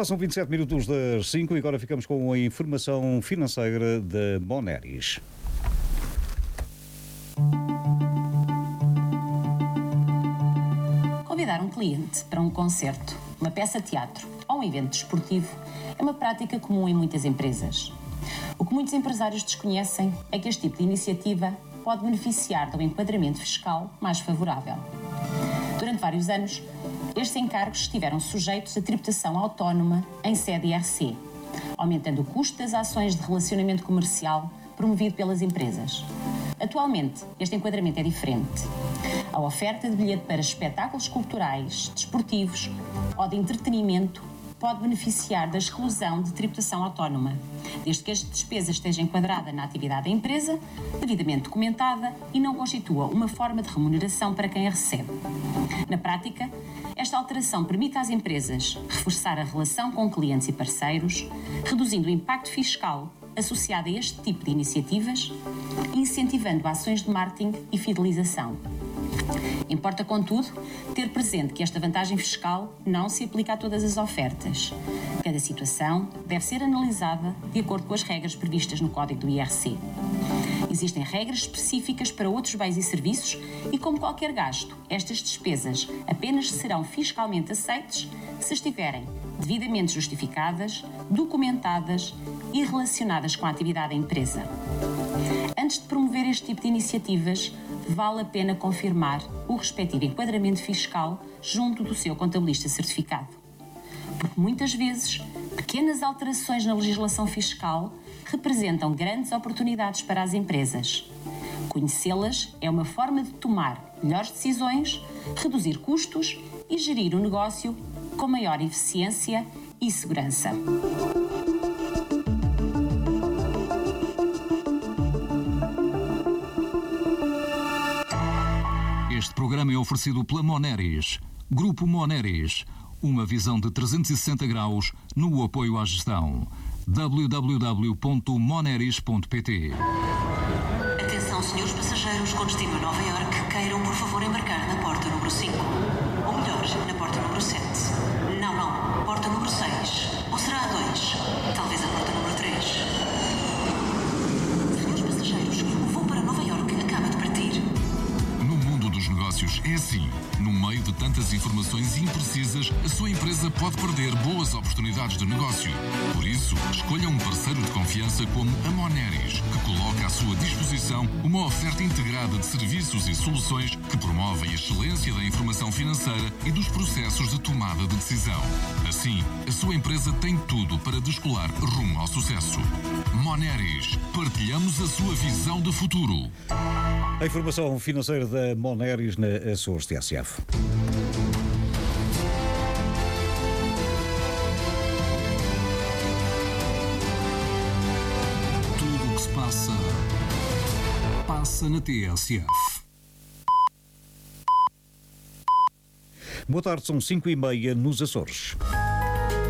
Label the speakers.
Speaker 1: Passam 27 minutos das 5 e agora ficamos com a informação financeira da Moneris.
Speaker 2: Convidar um cliente para um concerto, uma peça de teatro ou um evento desportivo é uma prática comum em muitas empresas. O que muitos empresários desconhecem é que este tipo de iniciativa pode beneficiar de um enquadramento fiscal mais favorável. Durante vários anos, estes encargos estiveram sujeitos a tributação autónoma em sede IRC, aumentando o custo das ações de relacionamento comercial promovido pelas empresas. Atualmente, este enquadramento é diferente. A oferta de bilhete para espetáculos culturais, desportivos ou de entretenimento pode beneficiar da exclusão de tributação autónoma, desde que esta despesa esteja enquadrada na atividade da empresa, devidamente documentada e não constitua uma forma de remuneração para quem a recebe. Na prática, esta alteração permite às empresas reforçar a relação com clientes e parceiros, reduzindo o impacto fiscal associado a este tipo de iniciativas e incentivando ações de marketing e fidelização. Importa, contudo, ter presente que esta vantagem fiscal não se aplica a todas as ofertas. Cada situação deve ser analisada de acordo com as regras previstas no Código do IRC. Existem regras específicas para outros bens e serviços e, como qualquer gasto, estas despesas apenas serão fiscalmente aceites se estiverem devidamente justificadas, documentadas e relacionadas com a atividade da empresa. Antes de promover este tipo de iniciativas, vale a pena confirmar o respectivo enquadramento fiscal junto do seu contabilista certificado. Porque muitas vezes, pequenas alterações na legislação fiscal representam grandes oportunidades para as empresas. Conhecê-las é uma forma de tomar melhores decisões, reduzir custos e gerir o negócio com maior eficiência e segurança.
Speaker 3: Este programa é oferecido pela Moneris. Grupo Moneris. Uma visão de 360 graus no apoio à gestão. www.moneris.pt.
Speaker 4: Atenção, senhores passageiros com destino a Nova Iorque, queiram por favor embarcar na porta número 5. Ou melhor, na porta número 7. Não, porta número 6. Ou será a 2? Talvez a porta número 3. Senhores passageiros, o voo para Nova Iorque acaba de partir.
Speaker 3: No mundo dos negócios é assim. No meio de tantas informações imprecisas, a sua empresa pode perder boas oportunidades de negócio. Por isso, escolha um parceiro de confiança como a Moneris, que coloca à sua disposição uma oferta integrada de serviços e soluções que promovem a excelência da informação financeira e dos processos de tomada de decisão. Assim, a sua empresa tem tudo para descolar rumo ao sucesso. Moneris, partilhamos a sua visão de futuro.
Speaker 1: A informação financeira da Moneris na Açores TSF.
Speaker 3: Tudo o que se passa, passa na TSF.
Speaker 1: Boa tarde, são 5h30 nos Açores.